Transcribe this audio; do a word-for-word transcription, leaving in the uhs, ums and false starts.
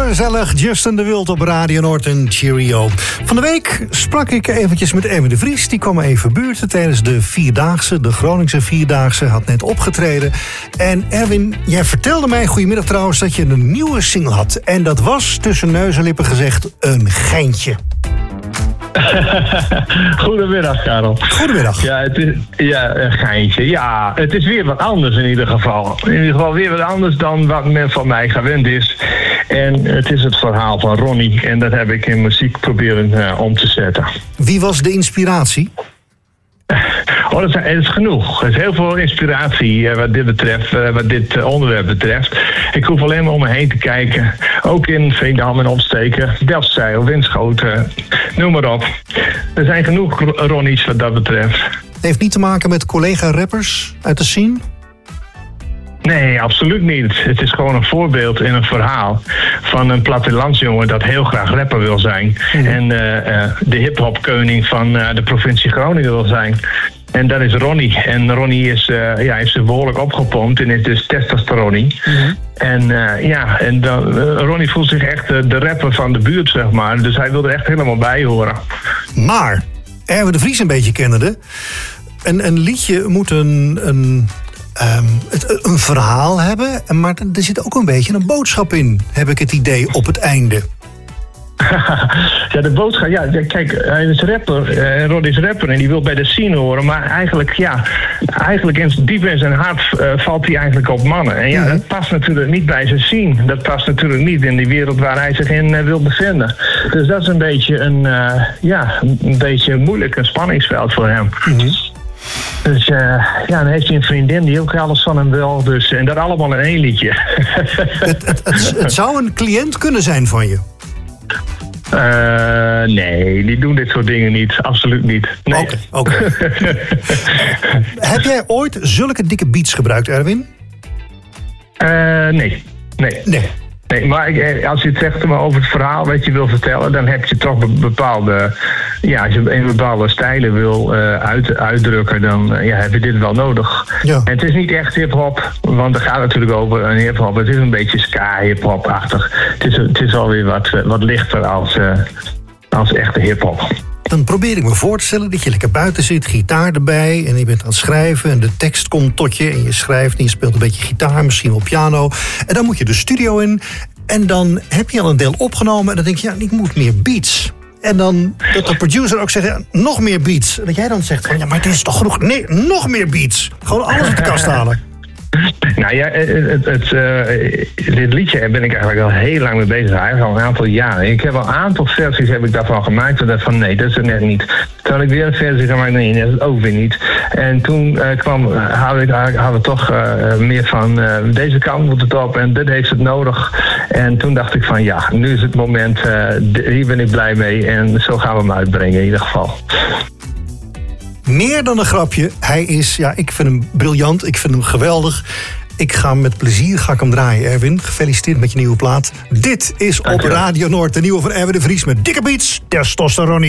gezellig, Justin de Wild op Radio Noord en Cheerio. Van de week sprak ik eventjes met Erwin de Vries. Die kwam even buurten tijdens de Vierdaagse. De Groningse Vierdaagse had net opgetreden. En Erwin, jij vertelde mij, goedemiddag trouwens, dat je een nieuwe single had. En dat was tussen neus en lippen gezegd een geintje. Goedemiddag, Karel. Goedemiddag. Ja, het is, ja, een geintje. Ja, het is weer wat anders in ieder geval. In ieder geval weer wat anders dan wat men van mij gewend is. En het is het verhaal van Ronnie. En dat heb ik in muziek proberen uh, om te zetten. Wie was de inspiratie? Oh, dat is, het is genoeg. Er is heel veel inspiratie uh, wat dit betreft, uh, wat dit uh, onderwerp betreft. Ik hoef alleen maar om me heen te kijken. Ook in Veendam en omsteken, Delfzijl, Winschoten, noem maar op. Er zijn genoeg Ronnies wat dat betreft. Het heeft niet te maken met collega-rappers uit de scene? Nee, absoluut niet. Het is gewoon een voorbeeld in een verhaal van een plattelandsjongen dat heel graag rapper wil zijn. Mm. En uh, uh, de hiphopkoning van uh, de provincie Groningen wil zijn. En dat is Ronnie. En Ronnie is, uh, ja, heeft zich behoorlijk opgepompt en is dus testosteronie. Mm-hmm. En uh, ja, en dan, uh, Ronnie voelt zich echt uh, de rapper van de buurt, zeg maar. Dus hij wil er echt helemaal bij horen. Maar, Erwin de Vries een beetje kennende, een, een liedje moet een... een... Um, het, een verhaal hebben, maar er zit ook een beetje een boodschap in, heb ik het idee, op het einde. Ja, de boodschap, ja, kijk, hij is rapper, uh, Rod is rapper en die wil bij de scene horen, maar eigenlijk, ja, eigenlijk in, diep in zijn hart uh, valt hij eigenlijk op mannen. En ja, mm-hmm. dat past natuurlijk niet bij zijn scene. Dat past natuurlijk niet in die wereld waar hij zich in uh, wil bevinden. Dus dat is een beetje een, uh, ja, een beetje moeilijk, een spanningsveld voor hem. Mm-hmm. Dus uh, ja, dan heeft hij een vriendin die ook alles van hem wil. Dus, en dat allemaal in één liedje. het, het, het, het zou een cliënt kunnen zijn van je? Uh, nee, die doen dit soort dingen niet. Absoluut niet. Nee. Oké, okay, okay. Heb jij ooit zulke dikke beats gebruikt, Erwin? Uh, nee. Nee. Nee. Nee, maar als je het zegt maar over het verhaal wat je wil vertellen, dan heb je toch bepaalde, ja, als je in bepaalde stijlen wil uh, uit, uitdrukken, dan uh, ja, heb je dit wel nodig. Ja. En het is niet echt hip-hop, want er gaat natuurlijk over een hip-hop. Het is een beetje ska-hip-hop-achtig. Het is, het is alweer wat, wat lichter als, uh, als echte hip-hop. Dan probeer ik me voor te stellen dat je lekker buiten zit, gitaar erbij en je bent aan het schrijven en de tekst komt tot je en je schrijft en je speelt een beetje gitaar, misschien wel piano. En dan moet je de studio in en dan heb je al een deel opgenomen en dan denk je, ja, ik moet meer beats. En dan dat de producer ook zegt, ja, nog meer beats. En dat jij dan zegt, van, ja, maar dit is toch genoeg? Nee, nog meer beats. Gewoon alles uit de kast halen. Nou ja, het, het, uh, dit liedje ben ik eigenlijk al heel lang mee bezig. Eigenlijk al een aantal jaren. Ik heb al een aantal versies heb ik daarvan gemaakt. En dacht van nee, dat is het net niet. Toen had ik weer een versie gemaakt. Nee, dat is het ook weer niet. En toen uh, kwam, hadden we hadden toch uh, meer van uh, deze kant moet het op. En dit heeft het nodig. En toen dacht ik van ja, nu is het moment. Uh, hier ben ik blij mee. En zo gaan we hem uitbrengen in ieder geval. Meer dan een grapje. Hij is, ja, ik vind hem briljant. Ik vind hem geweldig. Ik ga hem met plezier ga ik hem draaien, Erwin. Gefeliciteerd met je nieuwe plaat. Dit is op Radio Noord, de nieuwe van Erwin de Vries met dikke beats, testosteronie.